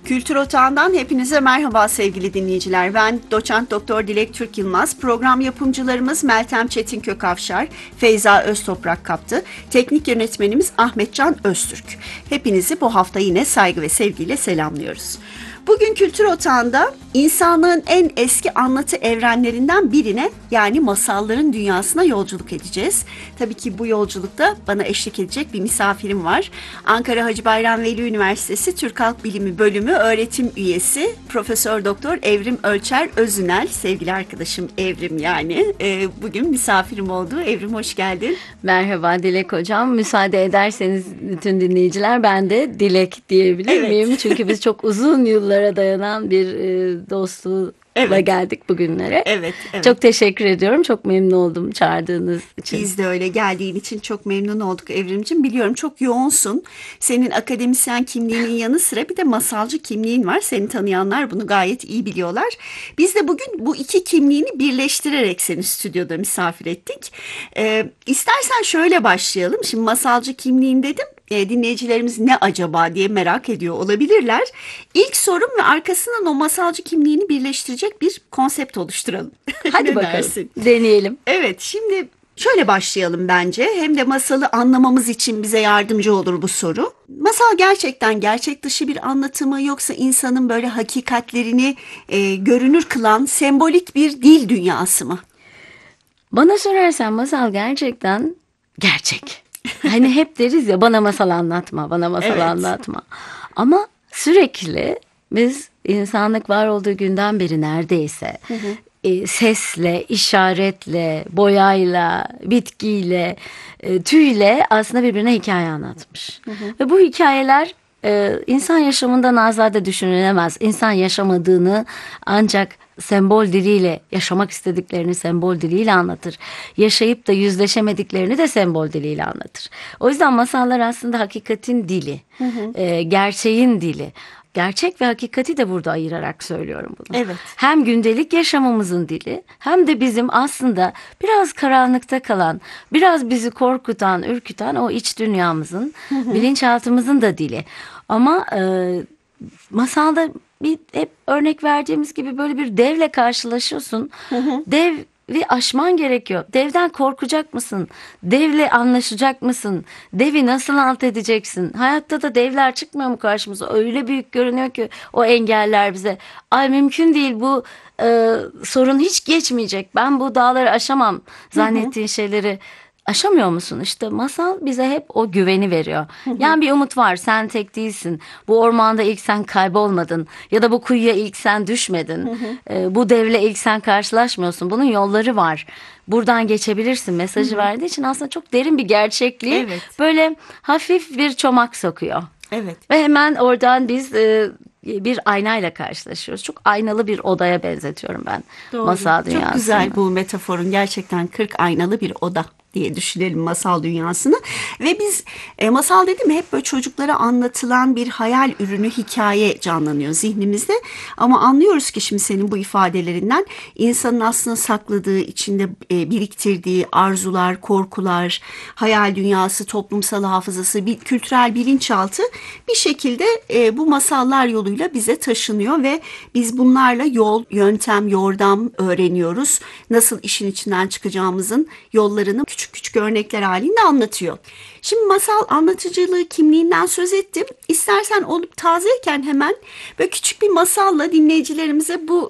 Kültür Otağı'ndan hepinize merhaba sevgili dinleyiciler. Ben Doçent Doktor Dilek Türk Yılmaz. Program yapımcılarımız Meltem Çetin Kökavşar, Feyza Öztoprak Kaptı. Teknik yönetmenimiz Ahmetcan Öztürk. Hepinizi bu hafta yine saygı ve sevgiyle selamlıyoruz. Bugün Kültür Otağı'nda insanlığın en eski anlatı evrenlerinden birine, yani masalların dünyasına yolculuk edeceğiz. Tabii ki bu yolculukta bana eşlik edecek bir misafirim var. Ankara Hacı Bayram Veli Üniversitesi Türk Halk Bilimi Bölümü öğretim üyesi Profesör Doktor Evrim Ölçer Özünel. Sevgili arkadaşım Evrim yani. Bugün misafirim oldu. Evrim hoş geldin. Merhaba Dilek Hocam. Müsaade ederseniz bütün dinleyiciler, ben de Dilek diyebilir miyim? Çünkü biz çok uzun yıllara dayanan bir dostluğla geldik bugünlere. Evet. Çok teşekkür ediyorum. Çok memnun oldum çağırdığınız için. Biz de öyle, geldiğin için çok memnun olduk Evrimciğim. Biliyorum çok yoğunsun. Senin akademisyen kimliğinin yanı sıra bir de masalcı kimliğin var. Seni tanıyanlar bunu gayet iyi biliyorlar. Biz de bugün bu iki kimliğini birleştirerek seni stüdyoda misafir ettik. İstersen şöyle başlayalım. Şimdi masalcı kimliğin dedim. Dinleyicilerimiz ne acaba diye merak ediyor olabilirler. İlk sorum ve arkasından o masalcı kimliğini birleştirecek bir konsept oluşturalım. Hadi Ne bakalım. dersin? Deneyelim. Evet, şimdi şöyle başlayalım bence. Hem de masalı anlamamız için bize yardımcı olur bu soru. Masal gerçekten gerçek dışı bir anlatımı, yoksa insanın böyle hakikatlerini görünür kılan sembolik bir dil dünyası mı? Bana sorarsan masal gerçekten gerçek. Hani hep deriz ya, bana masal anlatma, bana masal anlatma. Ama sürekli biz insanlık var olduğu günden beri neredeyse sesle, işaretle, boyayla, bitkiyle, tüyle aslında birbirine hikaye anlatmış. Ve bu hikayeler insan yaşamından azade düşünülemez. İnsan yaşamadığını ancak sembol diliyle, yaşamak istediklerini sembol diliyle anlatır. Yaşayıp da yüzleşemediklerini de sembol diliyle anlatır. O yüzden masallar aslında hakikatin dili, gerçeğin dili. Gerçek ve hakikati de burada ayırarak söylüyorum bunu. Evet. Hem gündelik yaşamımızın dili, hem de bizim aslında biraz karanlıkta kalan, biraz bizi korkutan, ürküten o iç dünyamızın, bilinçaltımızın da dili. Ama masalda hep örnek verdiğimiz gibi böyle bir devle karşılaşıyorsun. Devi aşman gerekiyor. Devden korkacak mısın? Devle anlaşacak mısın? Devi nasıl alt edeceksin? Hayatta da devler çıkmıyor mu karşımıza? Öyle büyük görünüyor ki o engeller bize. Ay mümkün değil, bu sorun hiç geçmeyecek. Ben bu dağları aşamam zannettiğin şeyleri aşamıyor musun? İşte masal bize hep o güveni veriyor. Yani bir umut var. Sen tek değilsin. Bu ormanda ilk sen kaybolmadın. Ya da bu kuyuya ilk sen düşmedin. Bu devle ilk sen karşılaşmıyorsun. Bunun yolları var. Buradan geçebilirsin mesajı verdiği için aslında çok derin bir gerçekliği böyle hafif bir çomak sokuyor. Evet. Ve hemen oradan biz bir aynayla karşılaşıyoruz. Çok aynalı bir odaya benzetiyorum ben masal dünyasını. Çok güzel bu metaforun, gerçekten 40 aynalı bir oda diye düşünelim masal dünyasını. Ve biz masal dedim mi hep böyle çocuklara anlatılan bir hayal ürünü, hikaye canlanıyor zihnimizde. Ama anlıyoruz ki şimdi senin bu ifadelerinden insanın aslında sakladığı, içinde biriktirdiği arzular, korkular, hayal dünyası, toplumsal hafızası, kültürel bilinçaltı bir şekilde bu masallar yoluyla bize taşınıyor ve biz bunlarla yol, yöntem, yordam öğreniyoruz. Nasıl işin içinden çıkacağımızın yollarını küçük küçük örnekler halinde anlatıyor. Şimdi masal anlatıcılığı kimliğinden söz ettim. İstersen olup tazeyken hemen böyle küçük bir masalla dinleyicilerimize bu